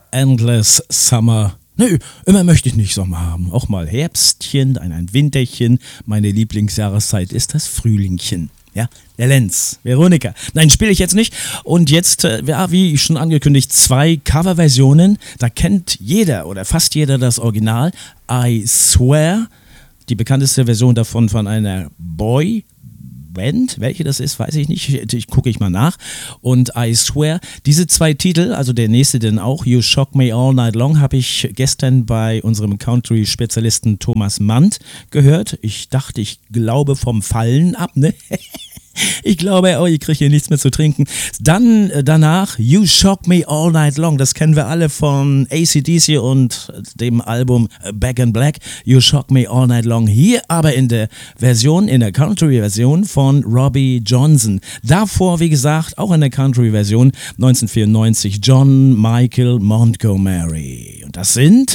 Endless Summer. Nö, immer möchte ich nicht Sommer haben. Auch mal Herbstchen, ein Winterchen. Meine Lieblingsjahreszeit ist das Frühlingchen. Ja, der Lenz, Veronika. Nein, spiele ich jetzt nicht. Und jetzt, wie schon angekündigt, 2 Coverversionen. Da kennt jeder oder fast jeder das Original. I Swear, die bekannteste Version davon von einer Boyband. Welche das ist, weiß ich nicht. Gucke ich mal nach. Und I Swear, diese 2 Titel, also der nächste denn auch, You Shock Me All Night Long, habe ich gestern bei unserem Country-Spezialisten Thomas Mandt gehört. Ich dachte, ich glaube vom Fallen ab, ne? Ich glaube, ich kriege hier nichts mehr zu trinken. Dann danach You Shock Me All Night Long. Das kennen wir alle von AC/DC und dem Album Back in Black. You Shock Me All Night Long. Hier aber in der Country-Version von Robbie Johnson. Davor, wie gesagt, auch in der Country-Version 1994 John Michael Montgomery. Und das sind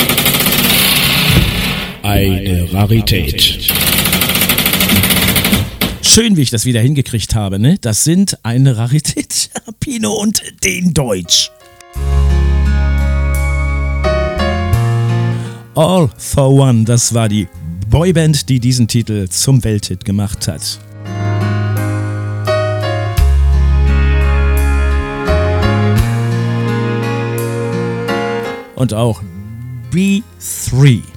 eine Rarität. Schön, wie ich das wieder hingekriegt habe, ne? Das sind eine Rarität. Pino und den Deutsch. All for One, das war die Boyband, die diesen Titel zum Welthit gemacht hat. Und auch B3.